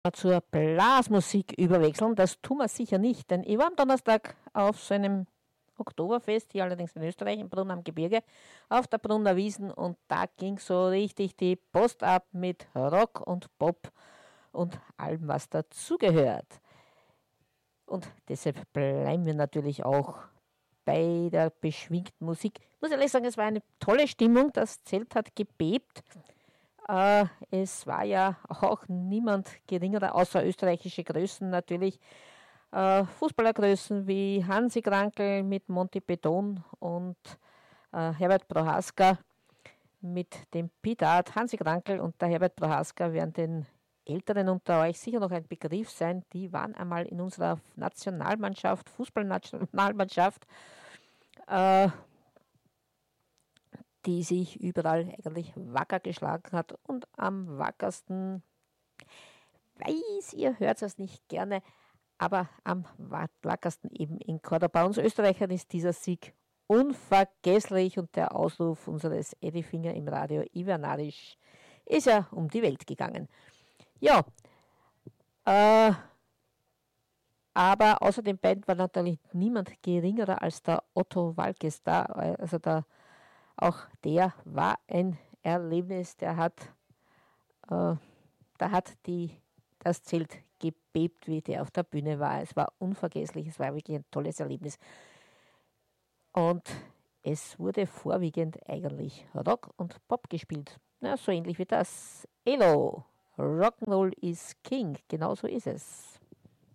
zur Blasmusik überwechseln. Das tun wir sicher nicht, denn ich war am Donnerstag auf so einem Oktoberfest, hier allerdings in Österreich, im Brunn am Gebirge, auf der Brunner Wiesen, und da ging so richtig die Post ab mit Rock und Pop und allem, was dazugehört. Und deshalb bleiben wir natürlich auch bei der beschwingten Musik. Ich muss ehrlich sagen, es war eine tolle Stimmung, das Zelt hat gebebt. Es war ja auch niemand geringerer, außer österreichische Größen natürlich, Fußballergrößen wie Hansi Krankel mit Monty Beton und Herbert Prohaska mit dem Pidat. Hansi Krankel und der Herbert Prohaska werden den Älteren unter euch sicher noch ein Begriff sein. Die waren einmal in unserer Nationalmannschaft, Fußballnationalmannschaft, äh, die sich überall eigentlich wacker geschlagen hat, und am wackersten, weiß, ihr hört es nicht gerne, aber am wackersten eben in Cordoba. Uns Österreichern ist dieser Sieg unvergesslich, und der Ausruf unseres Eddie Finger im Radio Ivernarisch ist ja um die Welt gegangen. Ja, aber außer den beiden war natürlich niemand geringerer als der Otto Waalkes da. Also auch der war ein Erlebnis. Da hat das Zelt gebebt, wie der auf der Bühne war. Es war unvergesslich, es war wirklich ein tolles Erlebnis. Und es wurde vorwiegend eigentlich Rock und Pop gespielt. Ja, so ähnlich wie das. Elo, Rock'n'Roll is King, genau so ist es.